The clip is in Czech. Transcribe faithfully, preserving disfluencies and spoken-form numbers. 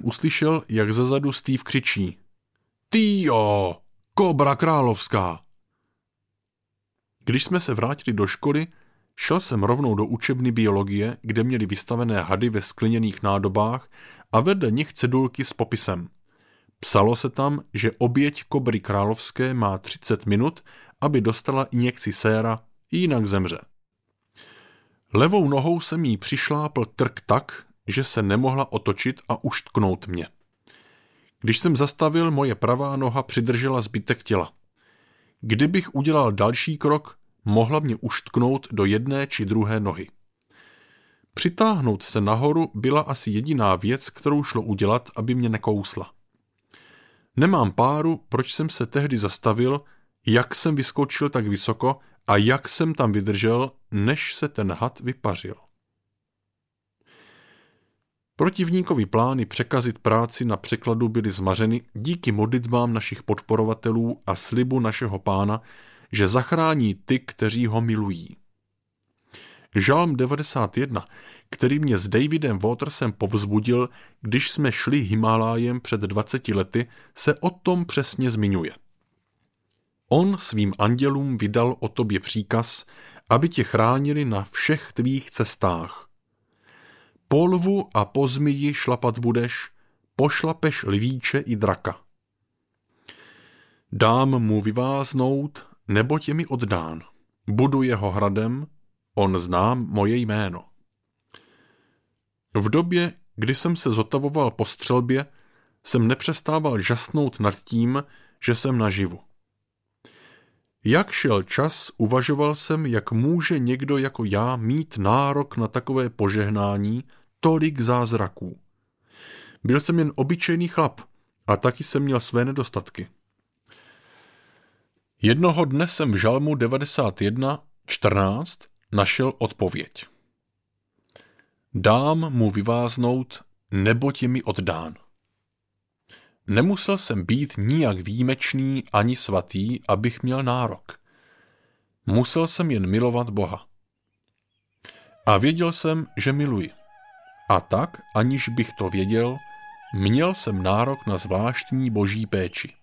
uslyšel, jak zezadu Steve křičí: Týjo, Kobra královská! Když jsme se vrátili do školy, šel jsem rovnou do učebny biologie, kde měli vystavené hady ve skleněných nádobách a vedle nich cedulky s popisem. Psalo se tam, že oběť Kobry královské má třicet minut, aby dostala injekci séra, jinak zemře. Levou nohou jsem jí přišlápl krk tak, že se nemohla otočit a uštknout mě. Když jsem zastavil, moje pravá noha přidržela zbytek těla. Kdybych udělal další krok, mohla mě uštknout do jedné či druhé nohy. Přitáhnout se nahoru byla asi jediná věc, kterou šlo udělat, aby mě nekousla. Nemám páru, proč jsem se tehdy zastavil, jak jsem vyskočil tak vysoko a jak jsem tam vydržel, než se ten had vypařil. Protivníkovi plány překazit práci na překladu byly zmařeny díky modlitbám našich podporovatelů a slibu našeho Pána, že zachrání ty, kteří ho milují. Žalm devadesát jedna, který mě s Davidem Watersem povzbudil, když jsme šli Himálájem před dvaceti lety, se o tom přesně zmiňuje. On svým andělům vydal o tobě příkaz, aby tě chránili na všech tvých cestách. Po lvu a po zmiji šlapat budeš, pošlapeš lvíče i draka. Dám mu vyváznout, neboť je mi oddán. Budu jeho hradem, on zná moje jméno. V době, kdy jsem se zotavoval po střelbě, jsem nepřestával žasnout nad tím, že jsem naživu. Jak šel čas, uvažoval jsem, jak může někdo jako já mít nárok na takové požehnání, tolik zázraků. Byl jsem jen obyčejný chlap a taky jsem měl své nedostatky. Jednoho dne jsem v Žalmu devadesát jedna čtrnáct našel odpověď. Dám mu vyváznout, neboť je mi oddán. Nemusel jsem být nijak výjimečný ani svatý, abych měl nárok. Musel jsem jen milovat Boha. A věděl jsem, že miluji. A tak, aniž bych to věděl, měl jsem nárok na zvláštní boží péči.